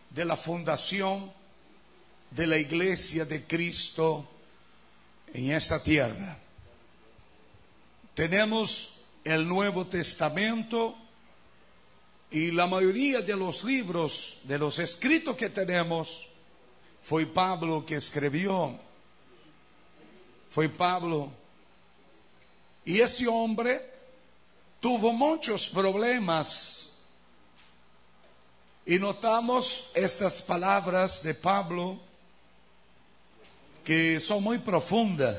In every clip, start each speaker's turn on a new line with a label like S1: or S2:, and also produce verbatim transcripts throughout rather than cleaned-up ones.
S1: de la fundación de la iglesia de Cristo en esta tierra. Tenemos el Nuevo Testamento y la mayoría de los libros, de los escritos que tenemos, fue Pablo que escribió. Fue Pablo. Y ese hombre tuvo muchos problemas. Y notamos estas palabras de Pablo que son muy profundas.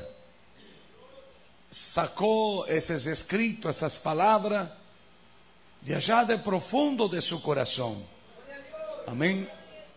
S1: Sacó esos escritos, esas palabras de allá de profundo de su corazón. Amén.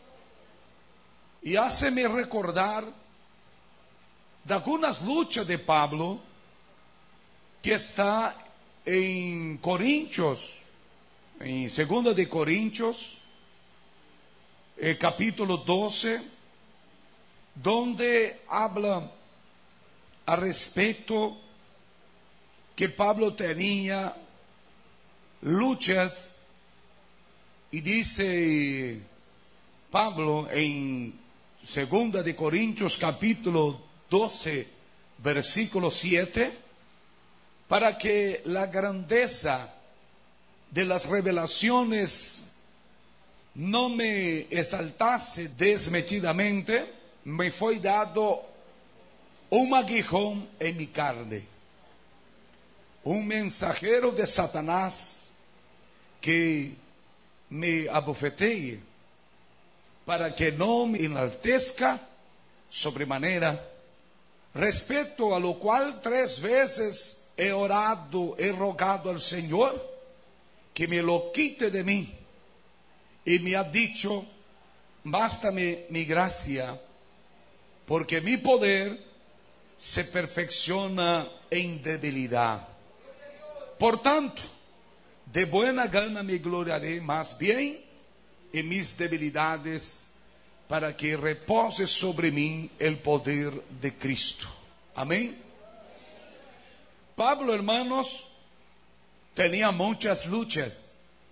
S1: Y háceme recordar de algunas luchas de Pablo que está en Corintios, en Segunda de Corintios, el capítulo doce, donde habla a respecto que Pablo tenía luchas, y dice Pablo en Segunda de Corintios capítulo doce versículo siete, para que la grandeza de las revelaciones no me exaltase desmedidamente, me fue dado un aguijón en mi carne, un mensajero de Satanás que me abofetee, para que no me enaltezca sobremanera, respecto a lo cual tres veces he orado, he rogado al Señor que me lo quite de mí, y me ha dicho: bástame mi gracia, porque mi poder se perfecciona en debilidad. Por tanto, de buena gana me gloriaré más bien en mis debilidades, para que repose sobre mí el poder de Cristo. Amén. Pablo, hermanos, tenía muchas luchas,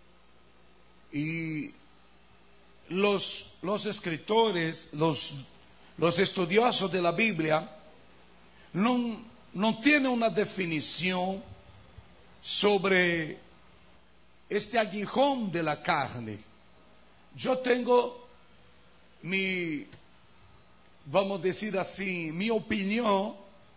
S1: y los, los escritores, los, los estudiosos de la Biblia no, no tienen una definición sobre este aguijón de la carne. Yo tengo mi, vamos a decir así, mi opinión,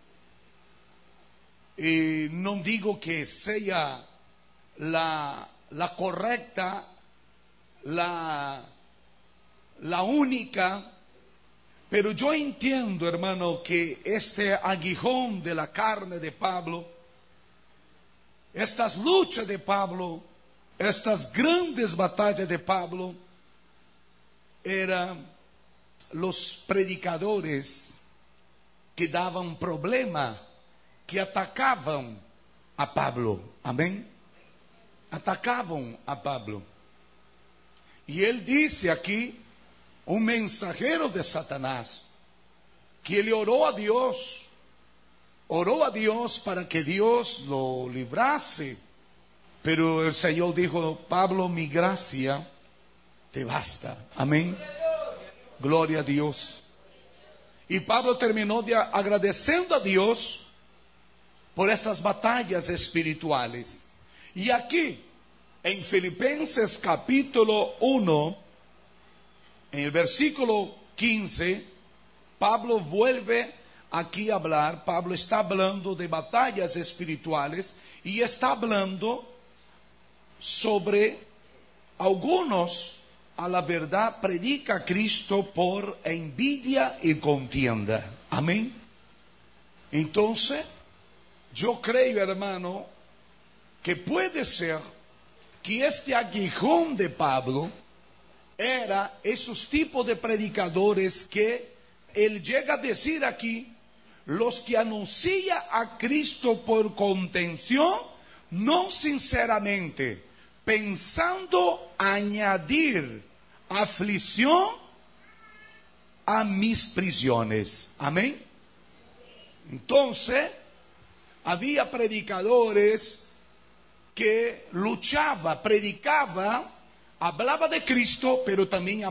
S1: y no digo que sea la, la correcta, la, la única, pero yo entiendo, hermano, que este aguijón de la carne de Pablo, estas luchas de Pablo, estas grandes batallas de Pablo, eran los predicadores que daban problema, que atacaban a Pablo. Amén. Atacaban a Pablo. Y él dice aquí, un mensajero de Satanás, que le oró a Dios, oró a Dios para que Dios lo librase. Pero el Señor dijo: Pablo, mi gracia te basta. Amén. Gloria a Dios. Y Pablo terminó de agradeciendo a Dios por esas batallas espirituales. Y aquí, en Filipenses capítulo uno, en el versículo quince, Pablo vuelve aquí a hablar. Pablo está hablando de batallas espirituales y está hablando sobre algunos, a la verdad, predica a Cristo por envidia y contienda. Amén. Entonces, yo creo, hermano, que puede ser que este aguijón de Pablo era esos tipos de predicadores que él llega a decir aquí: los que anuncian a Cristo por contención, no sinceramente, pensando añadir aflicción a mis prisiones. Amén. Entonces, había predicadores que luchaba, predicaba, hablaba de Cristo, pero también